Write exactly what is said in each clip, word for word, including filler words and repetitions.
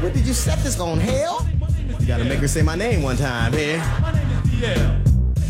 What did you set this on, hell? You gotta make her say my name one time here. Yeah.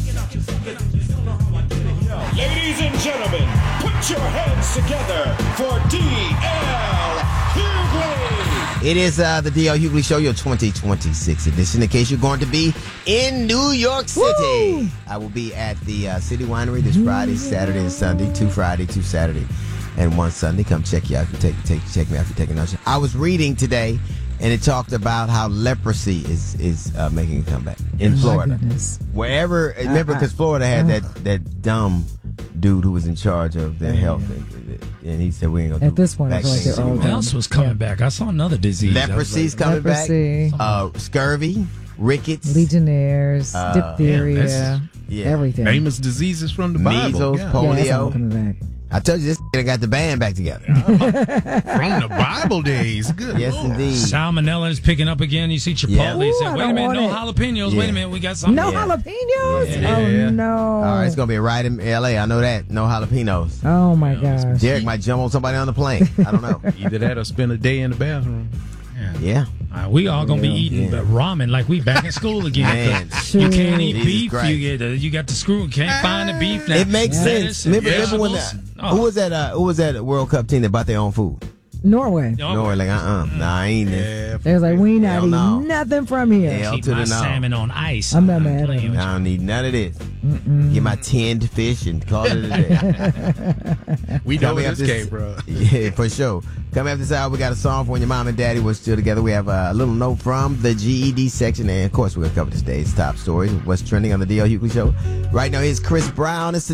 Ladies and gentlemen, put your hands together for D L Hughley. It is uh, the D L Hughley Show, your twenty twenty-six edition. In case you're going to be in New York City, Woo! I will be at the uh, City Winery this Friday, Saturday, and Sunday. Two Friday, two Saturday, and one Sunday. Come check you out if you take, take check me out if you're taking notes. I was reading today, and it talked about how leprosy is is uh, making a comeback in oh Florida. Wherever, remember, because Florida had that that dumb dude who was in charge of their health, and, and he said we ain't gonna at do this point. I feel like they're all What else was coming yeah. back? I saw another disease. Leprosy's like, coming leprosy. back. Uh, scurvy, rickets, legionnaires, uh, diphtheria, yeah, yeah. everything. Famous diseases from the Bible. Measles, yeah. polio. Yeah, coming back. I told you this nigga got the band back together. From the Bible days. Good Yes, Lord. indeed. Salmonella is picking up again. You see Chipotle Yeah. Ooh, said, I wait a don't minute, no want jalapenos. Yeah. Wait a minute, we got something. No Yeah. jalapenos? Yeah. Oh, Yeah. no. All right, it's gonna be right in L A. I know that. No jalapenos. Oh, my gosh. Derek might jump on somebody on the plane. I don't know. Either that or spend a day in the bathroom. Yeah. Uh, we all gonna be Yeah. eating Yeah. ramen like we back in school again. Man. 'Cause You can't eat Jesus beef. Christ. You get uh, you got the screw. Can't find the beef now. It makes Lettuce sense. and Remember, remember when the, vegetables. who was that? Uh, who was that World Cup team that bought their own food? Norway. Oh, No, like uh, uh nah, I ain't this. Yeah. They was like, we not Hell eating no. nothing from here. Hell keep to my the no. salmon on ice. I'm not mad at playing him. with I don't need none of this. Get my tinned fish and call it a day. We know Coming where up this came from. Yeah, for sure. Coming up this hour, we got a song for when your mom and daddy were still together. We have a little note from the G E D section, and of course, we're going to cover today's top stories, what's trending on the D L Hughley Show. Right now, here's Chris Brown. It's